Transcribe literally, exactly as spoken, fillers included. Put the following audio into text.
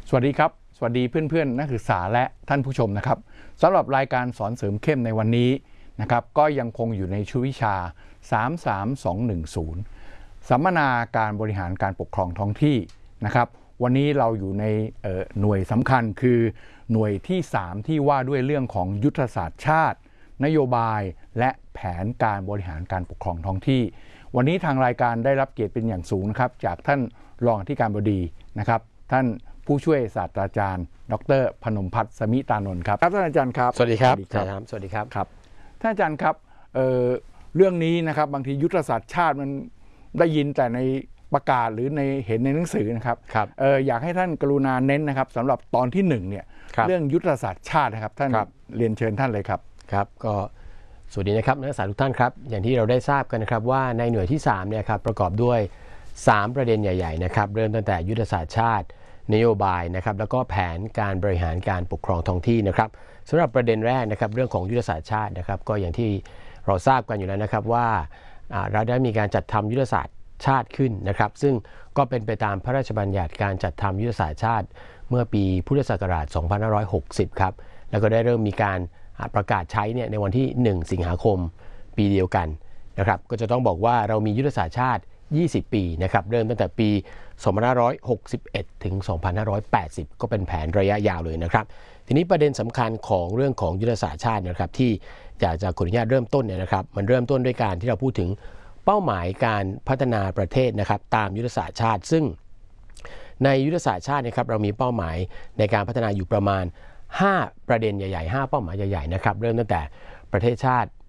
สวัสดีครับสวัสดีเพื่อนๆนักศึกษาและท่านผู้ชมนะครับสำหรับรายการสอนเสริมเข้มในวันนี้นะครับก็ยังคงอยู่ในชุดวิชาสาม สาม สอง หนึ่ง ศูนย์สัมมนาการบริหารการปกครองท้องที่นะครับวันนี้เราอยู่ในหน่วยสำคัญคือหน่วยที่สามที่ว่าด้วยเรื่องของยุทธศาสตร์ชาตินโยบายและแผนการบริหารการปกครองท้องที่วันนี้ทางรายการได้รับเกียรติเป็นอย่างสูงนะครับจากท่านรองอธิการบดีนะครับท่านผู้ช่วยศาสตราจารย์ดร.พนมพัฒน์สมิตานนท์ครับครับท่านอาจารย์ครับสวัสดีครับสวัสดีครับครับท่านอาจารย์ครับ เอ่อ เรื่องนี้นะครับบางทียุทธศาสตร์ชาติมันได้ยินแต่ในประกาศหรือในเห็นในหนังสือนะครับเอออยากให้ท่านกรุณาเน้นนะครับสำหรับตอนที่หนึ่งเนี่ยเรื่องยุทธศาสตร์ชาตินะครับท่านเรียนเชิญท่านเลยครับครับก็สวัสดีนะครับนักศึกษาทุกท่านครับอย่างที่เราได้ทราบกันนะครับว่าในหน่วยที่สามเนี่ยครับประกอบด้วยสามประเด็นใหญ่ๆนะครับเริ่มตั้งแต่ยุทธศาสตร์ชาตินโยบายนะครับแล้วก็แผนการบริหารการปกครองท้องที่นะครับสำหรับประเด็นแรกนะครับเรื่องของยุทธศาสตร์ชาตินะครับก็อย่างที่เราทราบกันอยู่แล้วนะครับว่าเราได้มีการจัดทำยุทธศาสตร์ชาติขึ้นนะครับซึ่งก็เป็นไปตามพระราชบัญญัติการจัดทำยุทธศาสตร์ชาติเมื่อปีพุทธศักราชสองพันห้าร้อยหกสิบครับแล้วก็ได้เริ่มมีการประกาศใช้เนี่ยในวันที่หนึ่งสิงหาคมปีเดียวกันนะครับก็จะต้องบอกว่าเรามียุทธศาสตร์ชาติยี่สิบปีนะครับเริ่มตั้งแต่ปีสองพันห้าร้อยหกสิบเอ็ดถึงสองพันห้าร้อยแปดสิบก็เป็นแผนระยะยาวเลยนะครับทีนี้ประเด็นสำคัญของเรื่องของยุทธศาสตร์ชาตินะครับที่อยากจะขออนุญาตเริ่มต้นเนี่ยนะครับมันเริ่มต้นด้วยการที่เราพูดถึงเป้าหมายการพัฒนาประเทศนะครับตามยุทธศาสตร์ชาติซึ่งในยุทธศาสตร์ชาตินะครับเรามีเป้าหมายในการพัฒนาอยู่ประมาณห้าประเด็นใหญ่ๆห้าเป้าหมายใหญ่ๆนะครับเริ่มตั้งแต่ประเทศชาติ